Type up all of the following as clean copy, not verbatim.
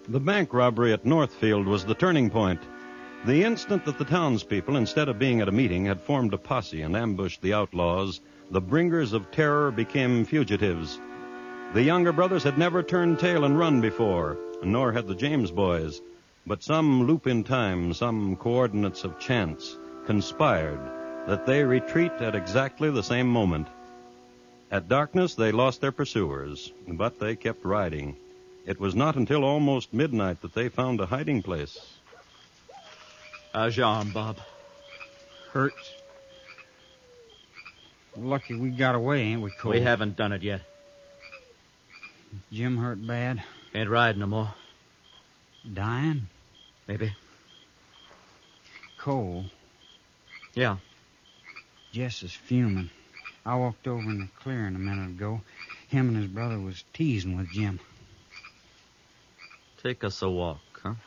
The bank robbery at Northfield was the turning point. The instant that the townspeople, instead of being at a meeting, had formed a posse and ambushed the outlaws, the bringers of terror became fugitives. The younger brothers had never turned tail and run before, nor had the James boys. But some loop in time, some coordinates of chance, conspired that they retreat at exactly the same moment. At darkness, they lost their pursuers, but they kept riding. It was not until almost midnight that they found a hiding place. How's your arm, Bob? Hurts. Lucky we got away, ain't we, Cole? We haven't done it yet. Jim hurt bad? Can't ride no more. Dying? Maybe. Cole. Yeah. Jess is fuming. I walked over in the clearing a minute ago. Him and his brother was teasing with Jim. Take us a walk, huh?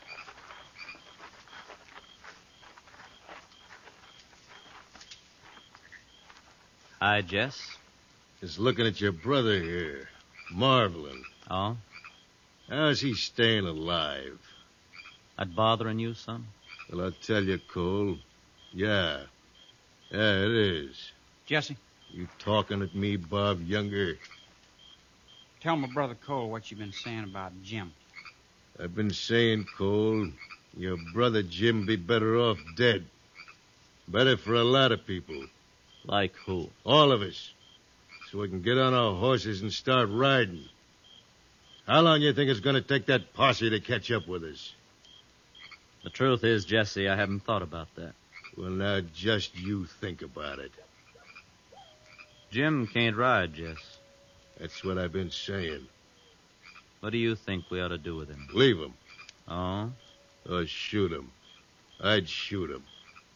Hi, Jess. Just looking at your brother here. Marveling. Oh? How's he staying alive? That bothering you, son? Well, I'll tell you, Cole. Yeah. Yeah, it is. Jesse, You talking at me, Bob Younger? tell my brother Cole what you've been saying about Jim. I've been saying, Cole, your brother Jim be better off dead. Better for a lot of people. Like who? All of us. So we can get on our horses and start riding. How long do you think it's going to take that posse to catch up with us? The truth is, Jesse, I haven't thought about that. Well, now, just you think about it. Jim can't ride, Jess. That's what I've been saying. What do you think we ought to do with him? Leave him. Oh? Or shoot him. I'd shoot him.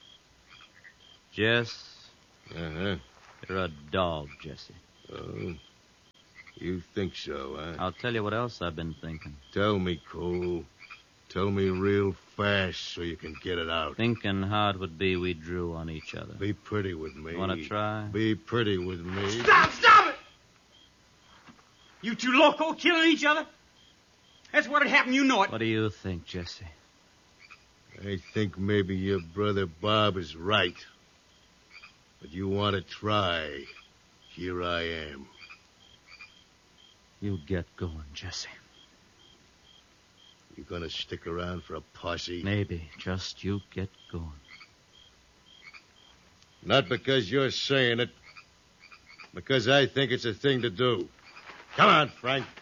Jess, Uh-huh. you're a dog, Jesse. Oh, you think so, huh? I'll tell you what else I've been thinking. Tell me, Cole. Tell me real fast so you can get it out. Thinking how it would be we drew on each other. Be pretty with me. Want to try? Be pretty with me. Stop it! You two loco killing each other? That's what'd happen, you know it. What do you think, Jesse? I think maybe your brother Bob is right. But you want to try. Here I am. You get going, Jesse. You gonna stick around for a posse? Maybe. Just you get going. Not because you're saying it. Because I think it's a thing to do. Come on, Frank.